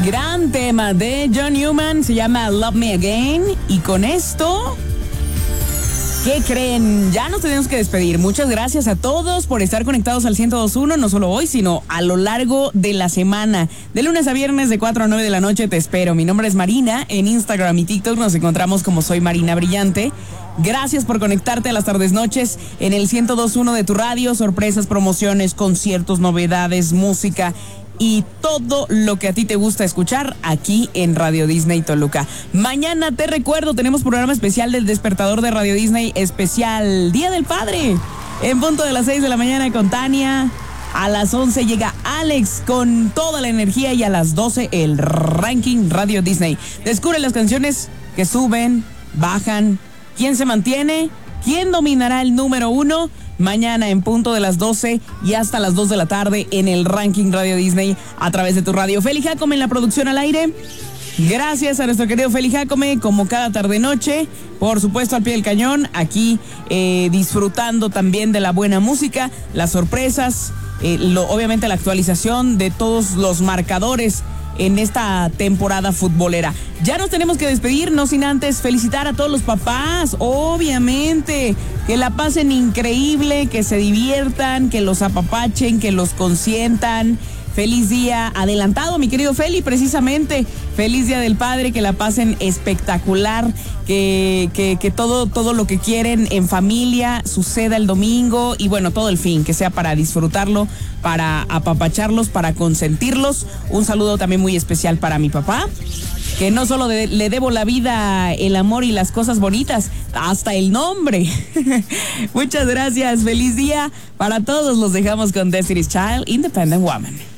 gran tema de John Newman, se llama Love Me Again. Y con esto, ¿qué creen? Ya nos tenemos que despedir. Muchas gracias a todos por estar conectados al 102.1, no solo hoy, sino a lo largo de la semana. De lunes a viernes, de 4 a 9 de la noche, te espero. Mi nombre es Marina. En Instagram y TikTok nos encontramos como Soy Marina Brillante. Gracias por conectarte a las tardes noches en el 102.1 de tu radio. Sorpresas, promociones, conciertos, novedades, música y todo lo que a ti te gusta escuchar aquí en Radio Disney Toluca. Mañana, te recuerdo, tenemos programa especial del Despertador de Radio Disney, especial Día del Padre. En punto de las 6 de la mañana con Tania. A las 11 llega Alex con toda la energía y a las 12 el ranking Radio Disney. Descubre las canciones que suben, bajan, quién se mantiene, quién dominará el número 1. Mañana en punto de las 12 y hasta las 2 de la tarde en el ranking Radio Disney a través de tu radio. Feli Jacome en la producción al aire. Gracias a nuestro querido Feli Jacome, como cada tarde noche, por supuesto al pie del cañón, aquí disfrutando también de la buena música, las sorpresas, obviamente la actualización de todos los marcadores en esta temporada futbolera. Ya nos tenemos que despedir, no sin antes felicitar a todos los papás, obviamente, que la pasen increíble, que se diviertan, que los apapachen, que los consientan. Feliz día adelantado, mi querido Feli, precisamente. Feliz Día del Padre, que la pasen espectacular, que todo lo que quieren en familia suceda el domingo y bueno, todo el fin, que sea para disfrutarlo, para apapacharlos, para consentirlos. Un saludo también muy especial para mi papá, que no solo le debo la vida, el amor y las cosas bonitas, hasta el nombre. Muchas gracias, feliz día para todos. Los dejamos con Destiny's Child, Independent Woman.